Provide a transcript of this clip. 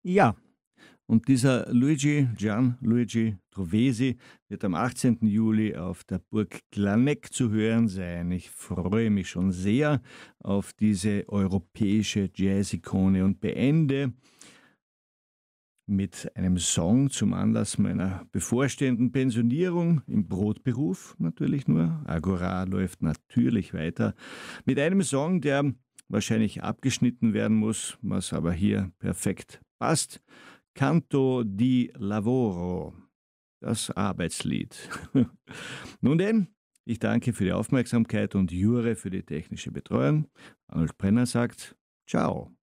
Ja, und dieser Gianluigi Trovesi wird am 18. Juli auf der Burg Glaneck zu hören sein. Ich freue mich schon sehr auf diese europäische Jazz-Ikone und beende mit einem Song zum Anlass meiner bevorstehenden Pensionierung im Brotberuf natürlich nur. Agora läuft natürlich weiter. Mit einem Song, der wahrscheinlich abgeschnitten werden muss, was aber hier perfekt passt. Canto di Lavoro, das Arbeitslied. Nun denn, ich danke für die Aufmerksamkeit und Jure für die technische Betreuung. Arnold Brenner sagt Ciao.